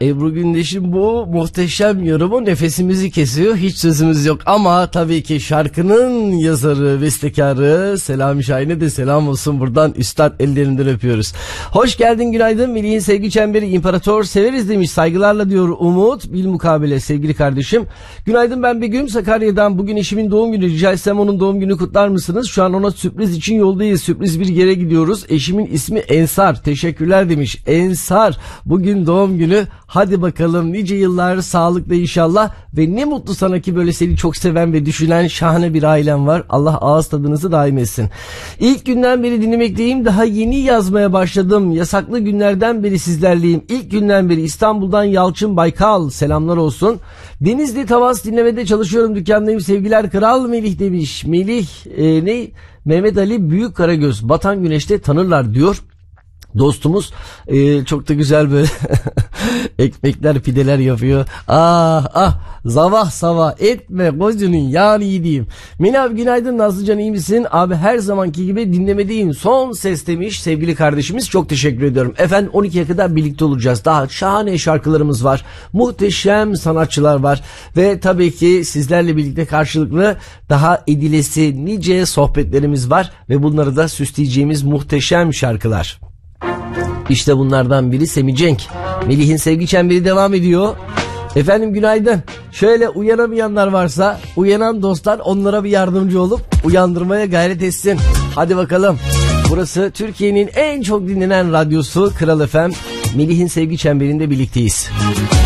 Ebru Gündeş'in bu muhteşem yorumu nefesimizi kesiyor. Hiç sözümüz yok ama tabii ki şarkının yazarı, bestekarı Selami Şahin'e de selam olsun buradan. Üstad ellerinden öpüyoruz. Hoş geldin, günaydın. Melih'in sevgi çemberi imparator severiz demiş. Saygılarla diyor Umut. Bilmukabele sevgili kardeşim. Günaydın, ben Begüm Sakarya'dan. Bugün eşimin doğum günü. Rica etsem onun doğum günü kutlar mısınız? Şu an ona sürpriz için yoldayız. Sürpriz bir yere gidiyoruz. Eşimin ismi Ensar. Teşekkürler demiş. Ensar bugün doğum günü. Hadi bakalım nice yıllar sağlıkla inşallah ve ne mutlu sana ki böyle seni çok seven ve düşünen şahane bir ailem var. Allah ağız tadınızı daim etsin. İlk günden beri dinlemekteyim. Daha yeni yazmaya başladım. Yasaklı günlerden beri sizlerleyim. İlk günden beri İstanbul'dan Yalçın Baykal selamlar olsun. Denizli Tavas dinlemede çalışıyorum. Dükkandayım. Sevgiler Kral Melih demiş. Melih Mehmet Ali Büyük Karagöz. Batan Güneş'te tanırlar diyor. Dostumuz çok da güzel böyle ekmekler pideler yapıyor. Zavah savah etme gözünün yağını yediğim. Melih abi günaydın, Nazlıcan iyi misin? Abi her zamanki gibi dinlemedeyim. Son ses demiş sevgili kardeşimiz, çok teşekkür ediyorum. Efendim 12'ye kadar birlikte olacağız. Daha şahane şarkılarımız var. Muhteşem sanatçılar var. Ve tabii ki sizlerle birlikte karşılıklı daha edilesi nice sohbetlerimiz var. Ve bunları da süsleyeceğimiz muhteşem şarkılar. İşte bunlardan biri Semi Cenk. Melih'in sevgi çemberi devam ediyor. Efendim günaydın. Şöyle uyanamayanlar varsa uyanan dostlar onlara bir yardımcı olup uyandırmaya gayret etsin. Hadi bakalım. Burası Türkiye'nin en çok dinlenen radyosu Kral FM. Melih'in sevgi çemberinde birlikteyiz.